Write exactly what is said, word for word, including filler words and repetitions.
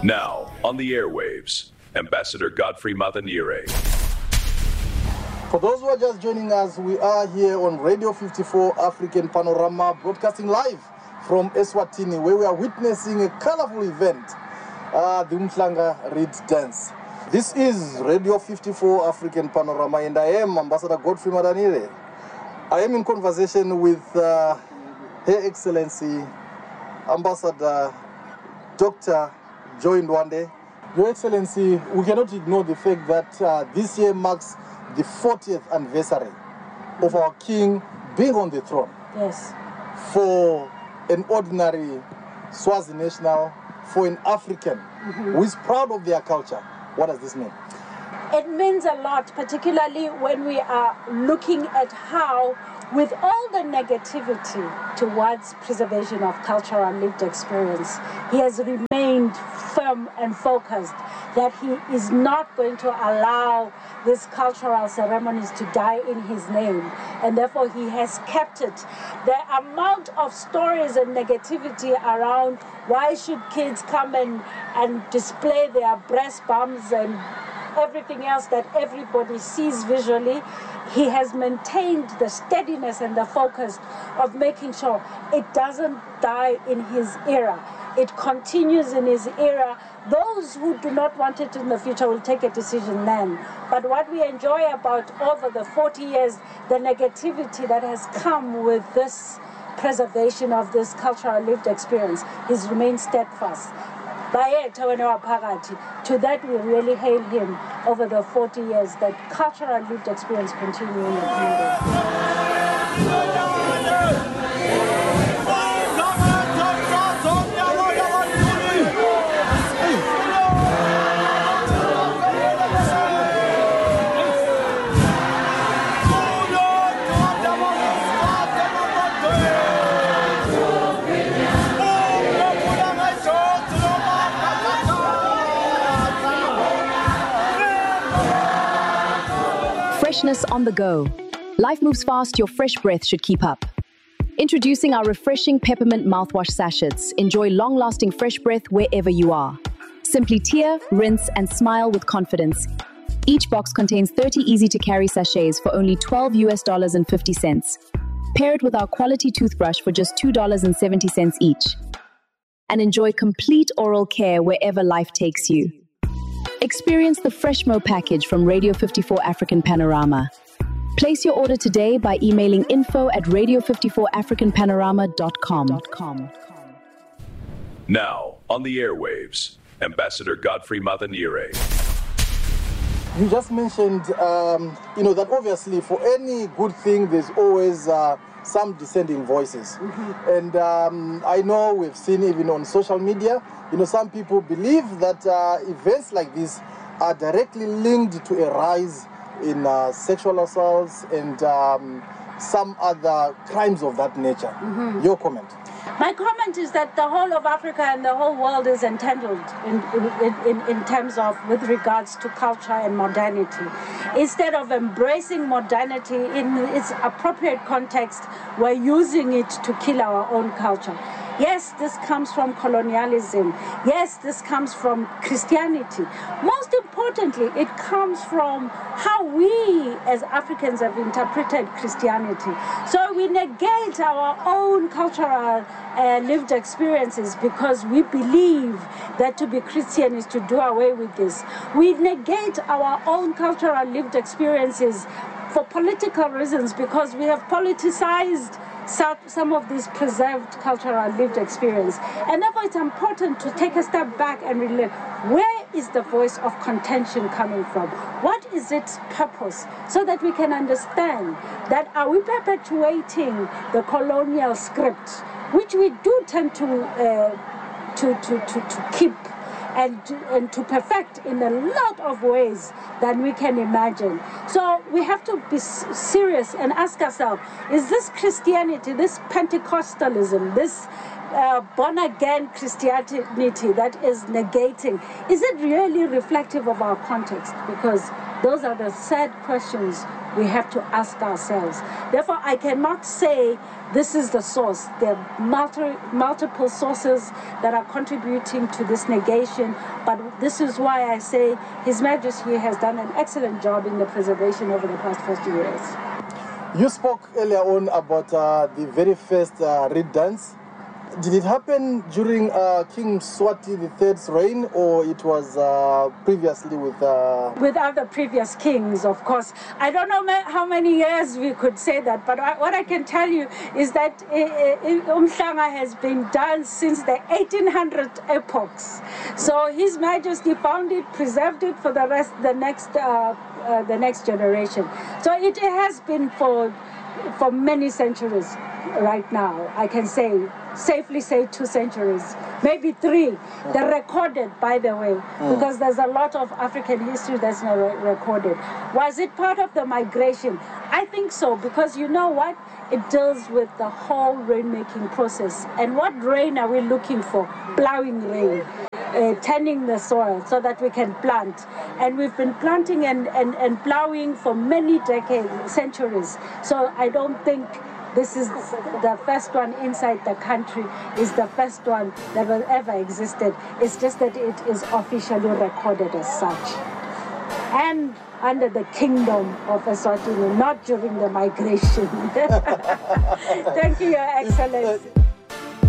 Now, on the airwaves, Ambassador Godfrey Matanire. For those who are just joining us, we are here on Radio fifty-four African Panorama, broadcasting live from Eswatini, where we are witnessing a colorful event, uh, the Umhlanga Reed Dance. This is Radio fifty-four African Panorama, and I am Ambassador Godfrey Matanire. I am in conversation with uh, Her Excellency, Ambassador Doctor Joy Ndwande. Your Excellency, we cannot ignore the fact that uh, this year marks the fortieth anniversary of our king being on the throne. Yes. For an ordinary Swazi national, for an African mm-hmm. who is proud of their culture, what does this mean? It means a lot, particularly when we are looking at how, with all the negativity towards preservation of cultural lived experience, he has remained firm and focused that he is not going to allow these cultural ceremonies to die in his name, and therefore he has kept it. The amount of stories and negativity around why should kids come and, and display their breast bumps and everything else that everybody sees visually, he has maintained the steadiness and the focus of making sure it doesn't die in his era. It continues in his era. Those who do not want it in the future will take a decision then. But what we enjoy about over the forty years, the negativity that has come with this preservation of this cultural lived experience, he's remained steadfast. To that we really hail him over the forty years that cultural lived experience continue in the kingdom. Freshness on the go. Life moves fast, your fresh breath should keep up. Introducing our refreshing peppermint mouthwash sachets. Enjoy long-lasting fresh breath wherever you are. Simply tear, rinse, and smile with confidence. Each box contains thirty easy-to-carry sachets for only twelve US dollars and fifty cents. Pair it with our quality toothbrush for just two dollars and seventy cents each. And enjoy complete oral care wherever life takes you. Experience the Freshmo package from Radio fifty-four African Panorama. Place your order today by emailing info at radio fifty-four african panorama dot com. Now, on the airwaves, Ambassador Godfrey Matanire. You just mentioned, um, you know, that obviously for any good thing, there's always uh, some dissenting voices. Mm-hmm. And um, I know we've seen even on social media, you know, some people believe that uh, events like this are directly linked to a rise in uh, sexual assaults and um, some other crimes of that nature. Mm-hmm. Your comment? My comment is that the whole of Africa and the whole world is entangled in, in, in, in terms of with regards to culture and modernity. Instead of embracing modernity in its appropriate context, we're using it to kill our own culture. Yes, this comes from colonialism. Yes, this comes from Christianity. Most importantly, it comes from how we as Africans have interpreted Christianity. So we negate our own cultural uh, lived experiences because we believe that to be Christian is to do away with this. We negate our own cultural lived experiences for political reasons because we have politicized some of this preserved cultural lived experience. And therefore it's important to take a step back and really, where is the voice of contention coming from? What is its purpose? So that we can understand that are we perpetuating the colonial script, which we do tend to, uh, to, to, to, to keep and to, and to perfect in a lot of ways than we can imagine. So we have to be serious and ask ourselves, is this Christianity, this Pentecostalism, this uh, born-again Christianity that is negating, is it really reflective of our context? Because those are the sad questions we have to ask ourselves. Therefore, I cannot say this is the source. There are multi, multiple sources that are contributing to this negation, but this is why I say His Majesty has done an excellent job in the preservation over the past fifty years. You spoke earlier on about uh, the very first uh, reed dance. Did it happen during uh, King Mswati the third's reign, or it was uh, previously with... Uh... With other previous kings, of course. I don't know ma- how many years we could say that, but I, what I can tell you is that Umhlanga has been done since the eighteen hundred epochs. So His Majesty found it, preserved it for the rest, the next, uh, uh, the next generation. So it has been for, for many centuries. Right now, I can say, safely say two centuries, maybe three. They're recorded, by the way, mm. because there's a lot of African history that's not re- recorded. Was it part of the migration? I think so, because you know what? It deals with the whole rainmaking process. And what rain are we looking for? Plowing rain. Uh, tending the soil so that we can plant. And we've been planting and, and, and plowing for many decades, centuries. So I don't think this is the first one inside the country, is the first one that has ever existed. It's just that it is officially recorded as such. And under the kingdom of Eswatini, not during the migration. Thank you, Your Excellency.